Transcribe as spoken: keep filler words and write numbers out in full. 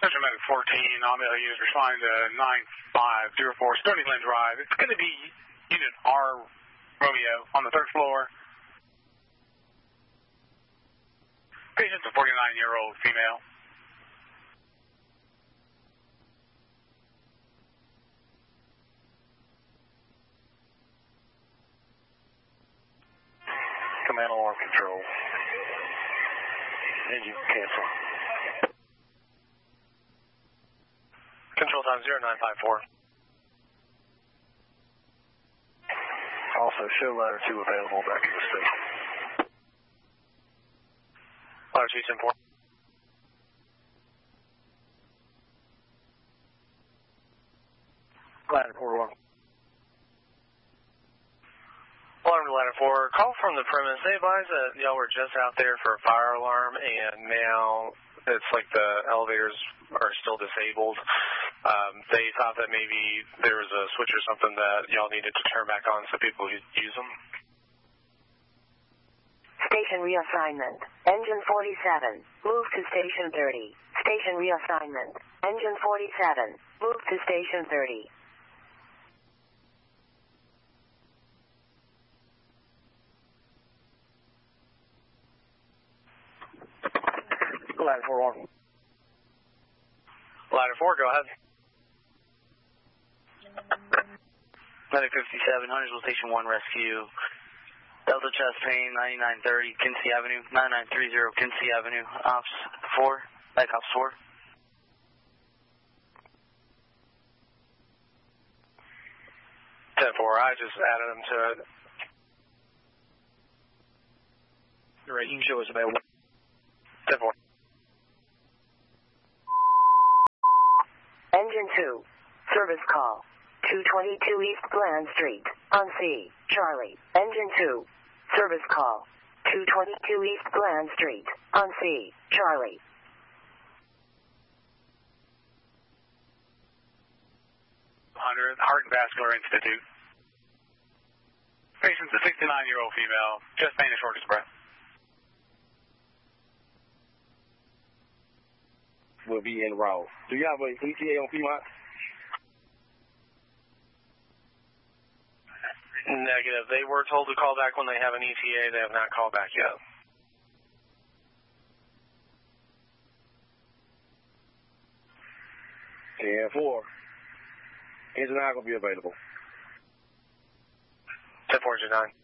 Central Medic fourteen, all male units responding to nine five zero four Stony Glen Drive. It's going to be Unit R Romeo on the third floor. Patient's a forty-nine-year-old female. Command alarm control. Engine cancel. Control time zero nine five four. Also, show ladder two available back in the station. Ladder two, ten four. Ladder four one. Alarm to ladder four. Call from the premise. They advise that y'all were just out there for a fire alarm, and now it's like the elevators are still disabled. Um, they thought that maybe there was a switch or something that y'all needed to turn back on so people could use them. Station reassignment. Engine forty-seven. Move to station thirty. Station reassignment. Engine forty-seven. Move to station thirty. Ladder four one. Ladder four, go ahead. Medic fifty-seven, Huntersville Station one Rescue. Delta chest pain, ninety-nine thirty, Kinsey Avenue, nine nine three zero, Kinsey Avenue, Ops four, Back Ops four. ten four, I just added them to it. The rating show is available. ten four. Engine two. Service call. two twenty-two East Glen Street. On C. Charlie. Engine two. Service call. two twenty-two East Glen Street. On C. Charlie. one hundred, Heart and Vascular Institute. Patient's a sixty-nine-year-old female, chest pain and shortness of breath. Will be en route. Do you have an E T A on Fremont? Negative. They were told to call back when they have an E T A. They have not called back yet. ten four. Engine nine going to be available. ten four, engine nine.